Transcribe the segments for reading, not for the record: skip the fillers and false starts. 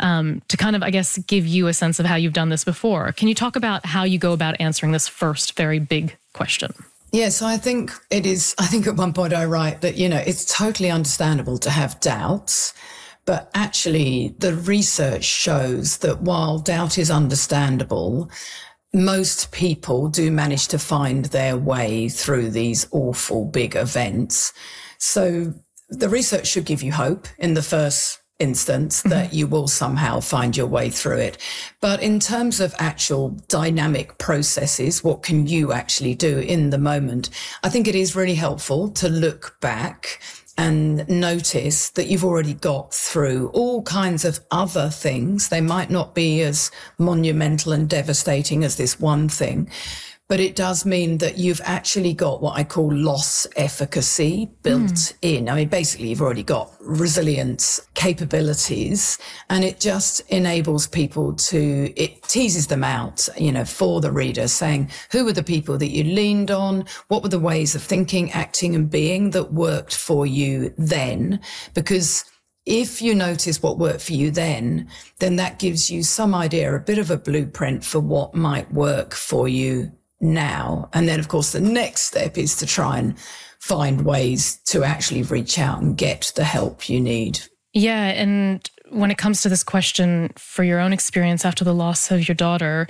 to kind of, I guess, give you a sense of how you've done this before. Can you talk about how you go about answering this first very big question? Yes, I think at one point I write that, it's totally understandable to have doubts, but actually the research shows that while doubt is understandable, most people do manage to find their way through these awful big events. So the research should give you hope in the first instance that you will somehow find your way through it. But in terms of actual dynamic processes, what can you actually do in the moment? I think it is really helpful to look back and notice that you've already got through all kinds of other things. They might not be as monumental and devastating as this one thing, but it does mean that you've actually got what I call loss efficacy built in. I mean, basically, you've already got resilience capabilities, and it just enables people it teases them out, for the reader, saying, who were the people that you leaned on? What were the ways of thinking, acting, and being that worked for you then? Because if you notice what worked for you then that gives you some idea, a bit of a blueprint for what might work for you now. And then, of course, the next step is to try and find ways to actually reach out and get the help you need. Yeah. And when it comes to this question, for your own experience after the loss of your daughter,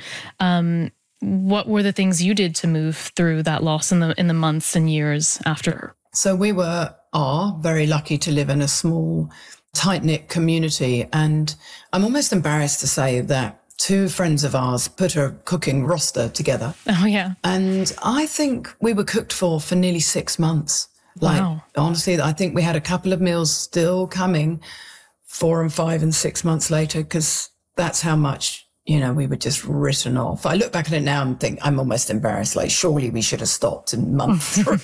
what were the things you did to move through that loss in the months and years after? So we are very lucky to live in a small, tight-knit community. And I'm almost embarrassed to say that two friends of ours put a cooking roster together. Oh, yeah. And I think we were cooked for nearly 6 months. Wow. Honestly, I think we had a couple of meals still coming 4 and 5 and 6 months later, because that's how much, we were just written off. I look back at it now and think I'm almost embarrassed. Like, surely we should have stopped in month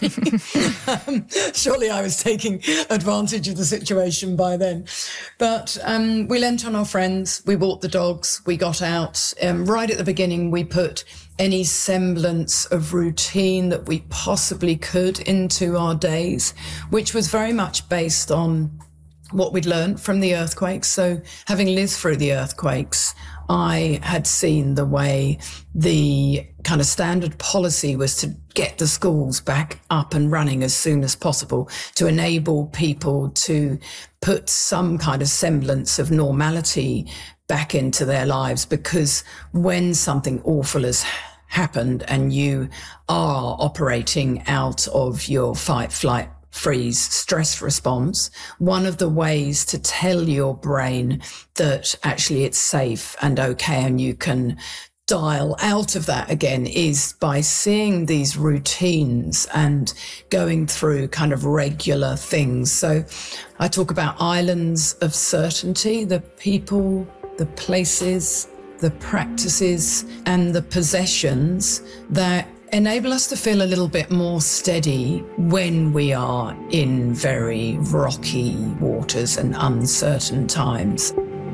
3. Surely I was taking advantage of the situation by then. But we lent on our friends. We walked the dogs. We got out. Right at the beginning, we put any semblance of routine that we possibly could into our days, which was very much based on what we'd learned from the earthquakes. So having lived through the earthquakes, I had seen the way the kind of standard policy was to get the schools back up and running as soon as possible, to enable people to put some kind of semblance of normality back into their lives. Because when something awful has happened and you are operating out of your fight, flight, freeze stress response, one of the ways to tell your brain that actually it's safe and okay and you can dial out of that again is by seeing these routines and going through kind of regular things. So I talk about islands of certainty, the people, the places, the practices, and the possessions that enable us to feel a little bit more steady when we are in very rocky waters and uncertain times.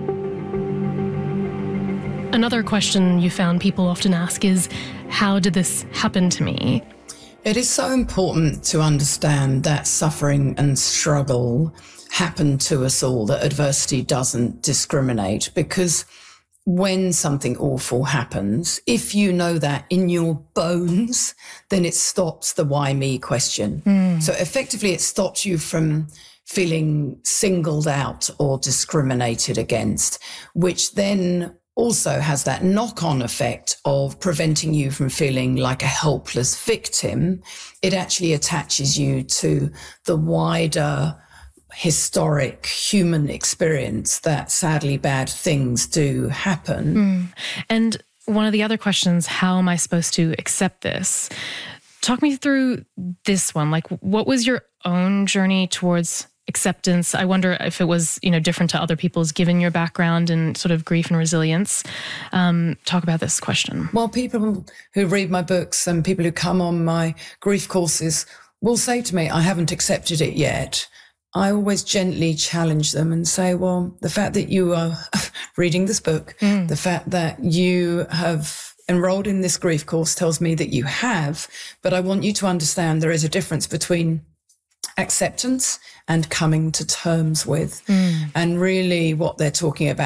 Another question you found people often ask is, how did this happen to me? It is so important to understand that suffering and struggle happen to us all, that adversity doesn't discriminate, because when something awful happens, if you know that in your bones, then it stops the why me question. So effectively, it stops you from feeling singled out or discriminated against, which then also has that knock-on effect of preventing you from feeling like a helpless victim. It actually attaches you to the wider historic human experience that sadly bad things do happen. And one of the other questions, how am I supposed to accept this? Talk me through this one. Like, what was your own journey towards acceptance? I wonder if it was, different to other people's, given your background and sort of grief and resilience. Talk about this question. Well, people who read my books and people who come on my grief courses will say to me, I haven't accepted it yet. I always gently challenge them and say, well, the fact that you are reading this book, the fact that you have enrolled in this grief course tells me that you have, but I want you to understand there is a difference between acceptance and coming to terms with. And really what they're talking about